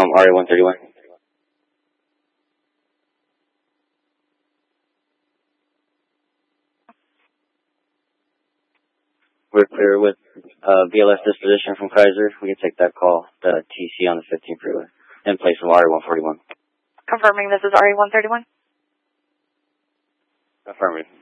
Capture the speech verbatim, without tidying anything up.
from R A one thirty-one. We're clear with uh, V L S disposition from Kaiser. We can take that call, the T C on the fifteen freeway, in place from R A one forty-one. Confirming this is R A one thirty-one. Affirmative.